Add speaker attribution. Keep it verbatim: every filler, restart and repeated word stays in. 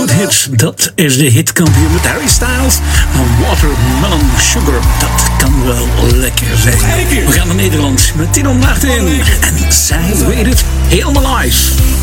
Speaker 1: Hits, dat is de hitkampioen met Harry Styles. Maar Watermelon Sugar, dat kan wel lekker zijn. We gaan naar Nederland met Tino Martin. En zij weet het helemaal live.